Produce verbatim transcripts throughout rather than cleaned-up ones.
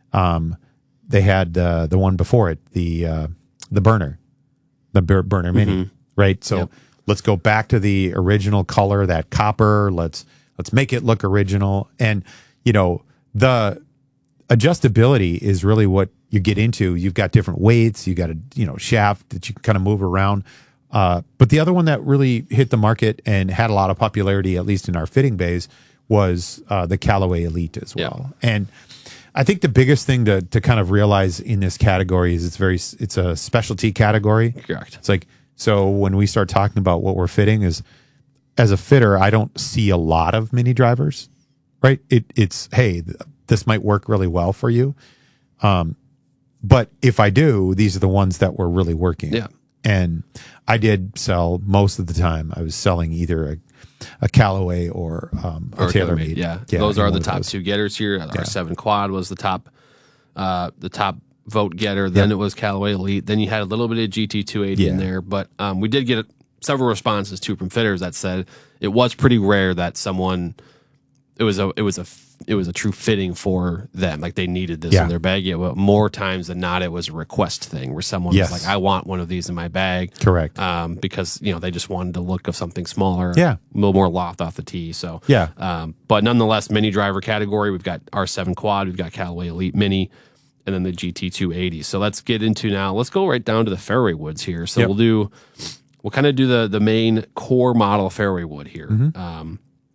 Um, they had uh, the one before it, the uh, the burner, the Bur- burner mini, Mm-hmm. right? So Yep. let's go back to the original color, that copper. Let's let's make it look original. And you know, the adjustability is really what you get into. You've got different weights. You got a you know shaft that you can kind of move around. Uh, but the other one that really hit the market and had a lot of popularity, at least in our fitting bays, was uh, the Callaway Elite as well. Yeah. And I think the biggest thing to to kind of realize in this category is it's very it's a specialty category. Correct. It's like, so when we start talking about what we're fitting, is as a fitter, I don't see a lot of mini drivers, right? It it's hey, th- this might work really well for you. Um, but if I do, these are the ones that were really working. Yeah. And I did sell most of the time. I was selling either a, a Callaway or um, a Or TaylorMade. Yeah. those are one the of top those. two getters here. Our seven quad was the top, uh, the top vote getter. Then Yep. it was Callaway Elite. Then you had a little bit of G T two eighty in Yeah. there, but um, we did get several responses too from fitters that said it was pretty rare that someone it was a it was a it was a true fitting for them. Like they needed this Yeah. in their bag. Yeah, well, more times than not, it was a request thing where someone Yes. was like, "I want one of these in my bag." Correct. Um, because you know they just wanted the look of something smaller, Yeah. a little more loft off the tee. So Yeah. um, but nonetheless, mini driver category, we've got R seven quad, we've got Callaway Elite Mini, and then the G T two eighty. So let's get into now. Let's go right down to the fairway woods here. So Yep. we'll do, we'll kind of do the the main core model fairway wood here. Mm-hmm. Um,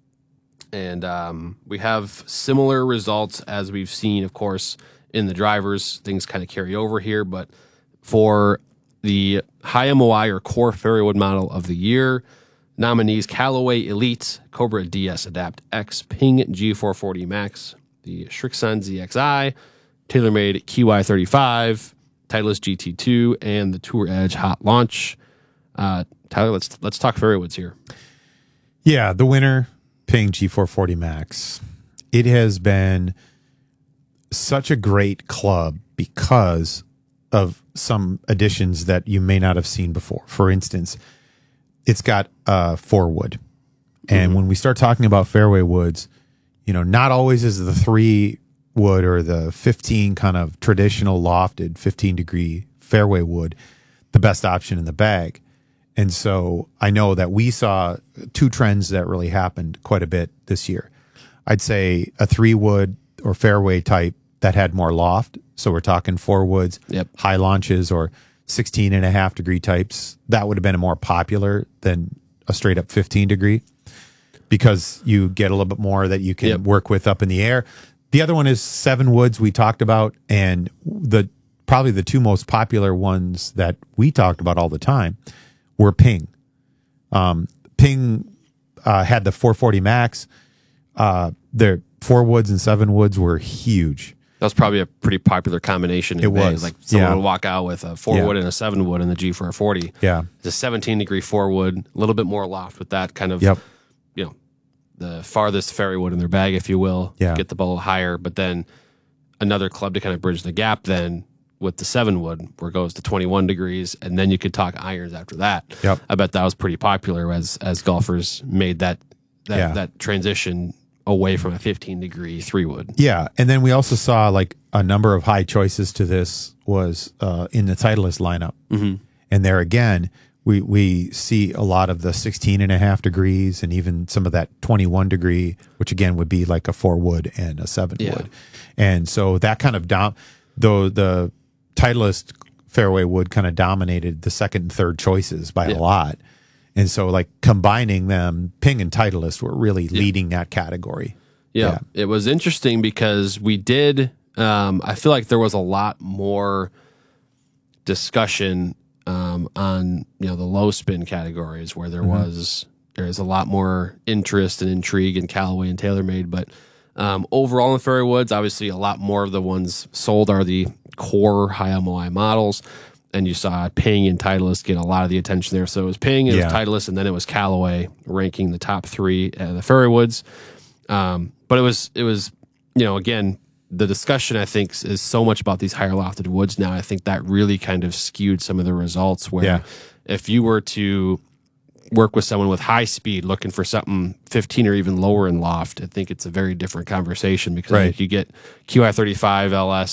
and um, we have similar results as we've seen, of course, in the drivers. Things kind of carry over here, but for the high M O I or core fairway wood model of the year, nominees Callaway Elite, Cobra D S Adapt X, Ping G four forty Max, the Srixon Z X I, TaylorMade Q I thirty-five, Titleist G T two, and the Tour Edge Hot Launch. Uh, Tyler, let's let's talk fairway woods here. Yeah, the winner, Ping G four forty Max. It has been such a great club because of some additions that you may not have seen before. For instance, it's got uh, four wood. And Mm-hmm. when we start talking about fairway woods, you know, not always is the three wood or the fifteen kind of traditional lofted fifteen degree fairway wood the best option in the bag. And so I know that we saw two trends that really happened quite a bit this year. I'd say a three wood or fairway type that had more loft. So we're talking four woods, Yep. high launches, or sixteen and a half degree types. That would have been more popular than a straight up fifteen degree because you get a little bit more that you can Yep. work with up in the air. The other one is seven woods we talked about, and the probably the two most popular ones that we talked about all the time were Ping. Um, Ping uh, had the four forty Max. Uh, their four woods and seven woods were huge. That was probably a pretty popular combination. In It bays. was, Like someone yeah. would walk out with a four Yeah. wood and a seven wood in the G four forty. Yeah. It's a seventeen degree four wood, a little bit more loft with that kind of, Yep. you know, the farthest fairway wood in their bag, if you will. Yeah. Get the ball higher, but then another club to kind of bridge the gap then with the seven wood where it goes to twenty-one degrees, and then you could talk irons after that. Yep. I bet that was pretty popular as as golfers made that that, Yeah. that transition away from a fifteen degree three wood. Yeah, and then we also saw like a number of high choices to this was uh, in the Titleist lineup, mm-hmm. and there again we we see a lot of the sixteen and a half degrees and even some of that twenty-one degree, which again would be like a four wood and a seven Yeah. wood, and so that kind of dom though the Titleist fairway wood kind of dominated the second and third choices by Yeah. a lot, and so like combining them, Ping and Titleist were really leading that category. Yeah, Yeah. it was interesting because we did. Um, I feel like there was a lot more discussion um, on you know the low spin categories where there Mm-hmm. was there is a lot more interest and intrigue in Callaway and TaylorMade, but um, overall in the fairway woods, obviously a lot more of the ones sold are the core high M O I models. And you saw Ping and Titleist get a lot of the attention there. So it was Ping, it Yeah. was Titleist, and then it was Callaway ranking the top three at the fairway woods. Um, but it was, it was, you know, again, the discussion I think is so much about these higher lofted woods now. I think that really kind of skewed some of the results where Yeah. if you were to work with someone with high speed looking for something fifteen or even lower in loft, I think it's a very different conversation because I Right. think you get Q I thirty-five L S